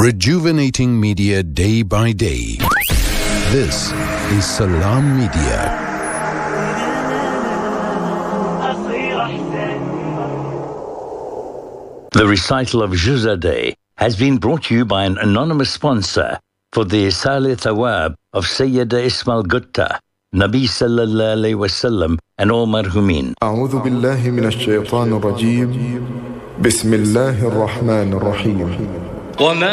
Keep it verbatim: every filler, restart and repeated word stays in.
Rejuvenating media day by day. This is Salam Media. The recital of Juzadeh has been brought to you by an anonymous sponsor for the Isal Thawab of Sayyida Ismail Gutta, Nabi Sallallahu Alaihi Wasallam and all marhumin. أعوذ بالله من الشيطان الرجيم بسم الله الرحمن الرحيم.